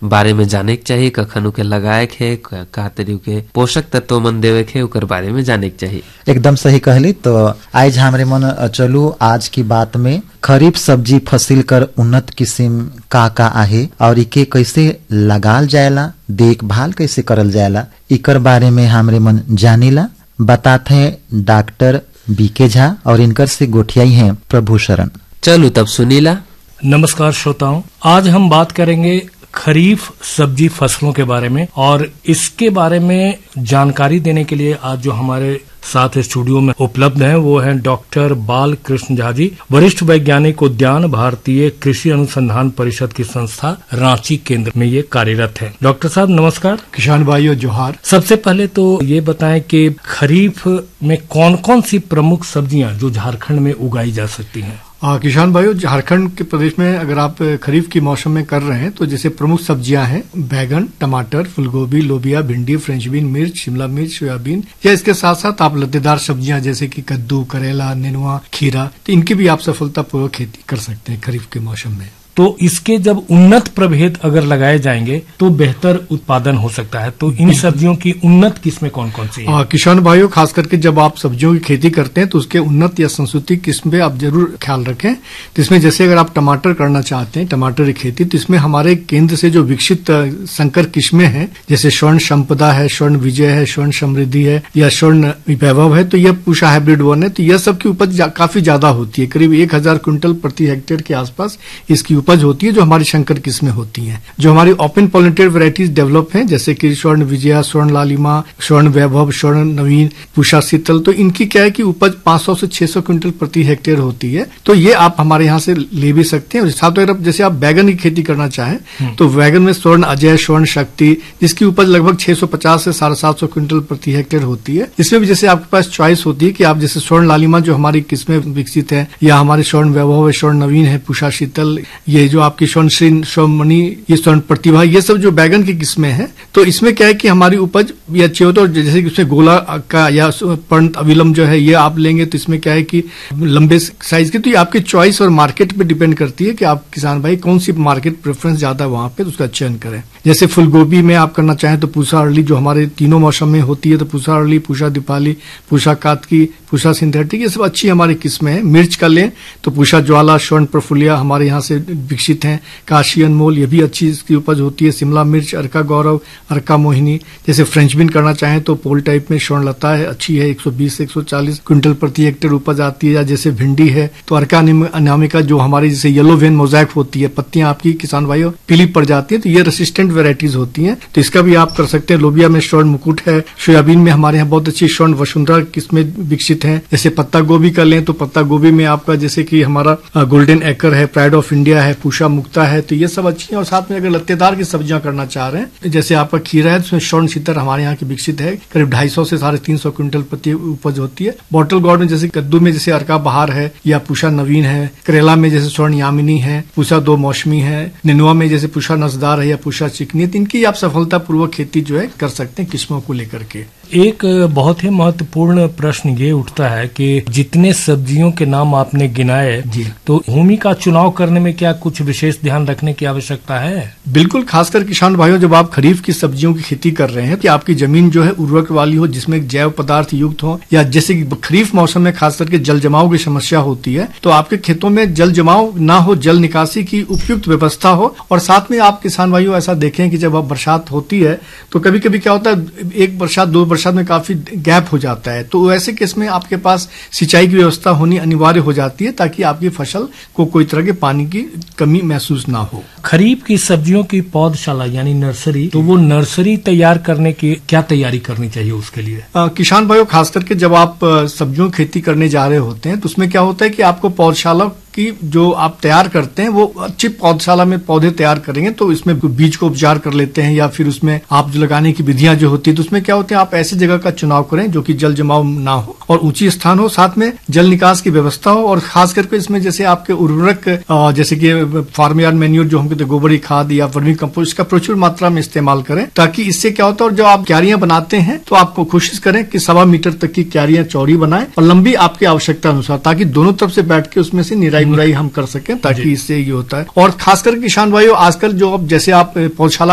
बारे में जाने के चाहिए, कखन उके लगाए के का तरी के पोषक तत्व मन देवे के ओकर बारे में जाने के चाहिए। एकदम सही कहली। तो आज हमरे मन चलू आज की बात में खरीफ सब्जी फसिल कर उन्नत किस्म का आहे और इके कैसे लगाल जाएला, देखभाल कैसे करल जाएला, इकर बारे में हमरे मन जानीला। बताते हैं डॉक्टर बीके झा और इनकर से गोठियाई हैं प्रभु शरण। चलो तब सुनीला। नमस्कार श्रोताओं, आज हम बात करेंगे खरीफ सब्जी फसलों के बारे में और इसके बारे में जानकारी देने के लिए आज जो हमारे साथ स्टूडियो में उपलब्ध हैं वो हैं डॉक्टर बाल कृष्ण झा जी, वरिष्ठ वैज्ञानिक उद्यान भारतीय कृषि अनुसंधान परिषद की संस्था रांची केंद्र में ये कार्यरत हैं। डॉक्टर साहब नमस्कार। किसान भाइयों जोहार। सबसे पहले तो ये बताएं कि खरीफ में कौन कौन सी प्रमुख सब्जियां जो झारखंड में उगाई जा सकती हैं? किसान भाइयों, झारखंड के प्रदेश में अगर आप खरीफ के मौसम में कर रहे हैं तो जैसे प्रमुख सब्जियां हैं बैगन, टमाटर, फूलगोभी, लोबिया, भिंडी, फ्रेंच बीन, मिर्च, शिमला मिर्च, सोयाबीन, या इसके साथ साथ आप लद्देदार सब्जियां जैसे कि कद्दू, करेला, नेनुआ, खीरा, तो इनकी भी आप सफलतापूर्वक खेती कर सकते हैं खरीफ के मौसम में। तो इसके जब उन्नत प्रभेद अगर लगाए जाएंगे तो बेहतर उत्पादन हो सकता है। तो इन सब्जियों की उन्नत किस्में कौन कौन सी हैं? किसान भाइयों, खास करके जब आप सब्जियों की खेती करते हैं तो उसके उन्नत या संशोधित किस्म पे आप जरूर ख्याल रखें। तो इसमें जैसे अगर आप टमाटर करना चाहते हैं, टमाटर की खेती, तो इसमें हमारे केंद्र से जो विकसित संकर किस्में हैं जैसे स्वर्ण संपदा है, स्वर्ण विजय है, स्वर्ण समृद्धि है या स्वर्ण वैभव है, तो यह पूषा हाइब्रिड वन है। तो यह सब की उपज काफी ज्यादा होती है, करीब 1000 क्विंटल प्रति हेक्टेयर के आसपास इसकी उपज होती है जो हमारी शंकर किस्में होती हैं। जो हमारी ओपन पॉलिनेटेड वैरायटीज डेवलप हैं जैसे कि स्वर्ण विजया, स्वर्ण लालिमा, स्वर्ण वैभव, स्वर्ण नवीन, पूषा शीतल, तो इनकी क्या है कि उपज 500 से 600 क्विंटल प्रति हेक्टेयर होती है। तो ये आप हमारे यहाँ से ले भी सकते हैं। और साथ अगर जैसे आप बैगन की खेती करना चाहें तो बैगन में स्वर्ण अजय, स्वर्ण शक्ति, जिसकी उपज लगभग 650 से 750 क्विंटल प्रति हेक्टेयर होती है। इसमें भी जैसे आपके पास चॉइस होती है कि आप जैसे स्वर्ण लालिमा जो हमारी किस्में विकसित है, या हमारे स्वर्ण वैभव है, स्वर्ण नवीन है, पूषा शीतल, ये जो आपकी स्वर्ण श्री, स्वर्ण मणि, ये स्वर्ण प्रतिभा, ये सब जो बैगन की किस्में हैं, तो इसमें क्या है कि हमारी उपज ये अच्छी होती है। जैसे कि उसमें गोला का या पर्ण अविलम जो है ये आप लेंगे तो इसमें क्या है कि लंबे साइज के, तो ये आपकी चॉइस और मार्केट पे डिपेंड करती है कि आप किसान भाई कौन सी मार्केट प्रेफरेंस ज्यादा वहां पे उसका चयन करें। जैसे फूलगोभी में आप करना चाहें तो पूषा अर्ली जो हमारे तीनों मौसम में होती है, तो पूषा अर्ली, पूषा दीपाली, पूषा कातकी, पूषा सिंथेटिक, ये सब अच्छी हमारी किस्में हैं। मिर्च का लें तो पूषा ज्वाला, स्वर्ण प्रफुल्लिया हमारे यहाँ से विकसित हैं। काशी अनमोल, ये भी अच्छी इसकी उपज होती है। शिमला मिर्च, अर्का गौरव, अर्का मोहिनी। जैसे फ्रेंच बीन करना चाहें तो पोल टाइप में स्वर्ण लता है, अच्छी है, 120 से 140 क्विंटल प्रति हेक्टेयर उपज आती है। या जैसे भिंडी है तो अर्का अनामिका जो हमारी जैसे येलो वेन मोजाइक होती है, पत्तियां आपकी किसान भाइयों पीली पड़ जाती है, तो ये रेसिस्टेंट वेराइटीज होती हैं, तो इसका भी आप कर सकते हैं। लोबिया में स्वर्ण मुकुट है। सोयाबीन में हमारे यहाँ बहुत अच्छी स्वर्ण वसुंधरा किस्में विकसित हैं। जैसे पत्ता गोभी का लें तो पत्ता गोभी में आपका जैसे कि हमारा गोल्डन एकर है, प्राइड ऑफ इंडिया है, पूषा मुक्ता है, तो ये सब अच्छी है। और साथ में अगर लत्तेदार की सब्जियां करना चाह रहे हैं जैसे आपका खीरा है, उसमें स्वर्ण सीतर हमारे यहाँ की विकसित है, करीब 250 से 350 क्विंटल प्रति उपज होती है। बॉटल गॉर्ड में जैसे कद्दू में जैसे अर्का बहार है या पूषा नवीन है। करेला में जैसे स्वर्ण यामिनी है, पूषा 2 मौसमी है। नेनुआ में जैसे पूषा नसदार है या पूषा चिकनी है। इनकी आप सफलतापूर्वक खेती जो है कर सकते हैं किस्मों को लेकर के। एक बहुत ही महत्वपूर्ण प्रश्न ये उठता है कि जितने सब्जियों के नाम आपने गिनाए तो भूमि का चुनाव करने में क्या कुछ विशेष ध्यान रखने की आवश्यकता है? बिल्कुल, खासकर किसान भाइयों जब आप खरीफ की सब्जियों की खेती कर रहे हैं कि आपकी जमीन जो है उर्वरक वाली हो, जिसमें जैव पदार्थ युक्त हो, या जैसे कि खरीफ मौसम में खास करके जल जमाव की समस्या होती है, तो आपके खेतों में जल जमाव ना हो, जल निकासी की उपयुक्त व्यवस्था हो। और साथ में आप किसान भाइयों ऐसा देखें कि जब बरसात होती है तो कभी कभी क्या होता है, एक बरसात 2 बरसात में काफी गैप हो जाता है, तो ऐसे केस में आपके पास सिंचाई की व्यवस्था होनी अनिवार्य हो जाती है ताकि आपकी फसल को कोई तरह के पानी की कमी महसूस ना हो। खरीफ की सब्जियों की पौधशाला यानी नर्सरी, तो वो नर्सरी तैयार करने की क्या तैयारी करनी चाहिए उसके लिए? किसान भाइयों खास करके जब आप सब्जियों की खेती करने जा रहे होते हैं तो उसमें क्या होता है कि आपको पौधशाला की जो आप तैयार करते हैं वो अच्छी पौधशाला में पौधे तैयार करेंगे तो इसमें बीज को उपचार कर लेते हैं, या फिर उसमें आप जो लगाने की विधियां जो होती है तो उसमें क्या होते हैं आप ऐसी जगह का चुनाव करें जो कि जल जमाव ना हो और ऊंची स्थान हो, साथ में जल निकास की व्यवस्था हो। और खास करके इसमें जैसे आपके उर्वरक जैसे कि फार्म यार्ड मैन्योर जो हम कहते हैं गोबरी खाद या वर्मी कंपोस्ट का प्रचुर मात्रा में इस्तेमाल करें, ताकि इससे क्या होता है और जो आप क्यारियां बनाते हैं तो आपको कोशिश करें कि 1.25 मीटर तक की क्यारियां चौड़ी बनाएं और लंबी आपकी आवश्यकता अनुसार, ताकि दोनों तरफ से बैठ के उसमें से निराई गुराई हम कर सकें, ताकि इससे ये होता है। और खासकर किसान भाइयों आजकल जो अब जैसे आप पौधशाला